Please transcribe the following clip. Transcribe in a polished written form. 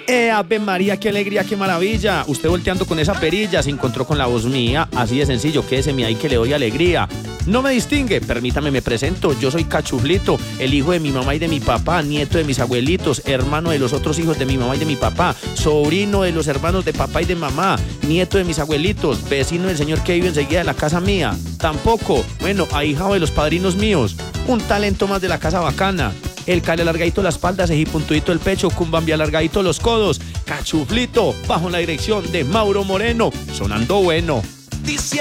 Ave María, qué alegría, qué maravilla. Usted volteando con esa perilla se encontró con la voz mía. Así de sencillo, quédeseme ahí que le doy alegría. No me distingue, permítame me presento. Yo soy Cachuflito, el hijo de mi mamá y de mi papá, nieto de mis abuelitos, hermano de los otros hijos de mi mamá y de mi papá, sobrino de los hermanos de papá y de mamá, nieto de mis abuelitos, vecino del señor que vive enseguida de la casa mía. Tampoco, bueno, ahijado de los padrinos míos. Un talento más de la casa bacana. El cale alargadito la espalda, cejipuntudito el pecho, cumbambi alargadito los codos. Cachuflito, bajo la dirección de Mauro Moreno, sonando bueno.